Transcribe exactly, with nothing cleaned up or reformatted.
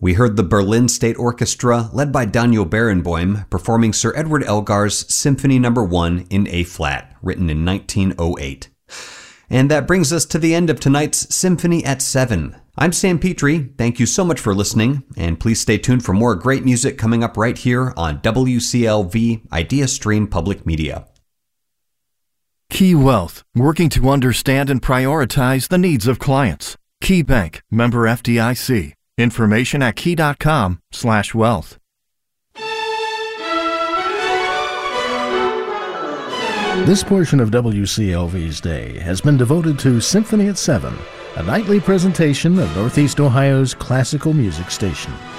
We heard the Berlin State Orchestra, led by Daniel Barenboim, performing Sir Edward Elgar's Symphony Number one in A-flat, written in nineteen oh eight. And that brings us to the end of tonight's Symphony at seven. I'm Sam Petrie. Thank you so much for listening, and please stay tuned for more great music coming up right here on W C L V IdeaStream Public Media. Key Wealth, working to understand and prioritize the needs of clients. Key Bank, member F D I C. Information at key.com slash wealth. This portion of W C L V's day has been devoted to Symphony at seven, a nightly presentation of Northeast Ohio's classical music station.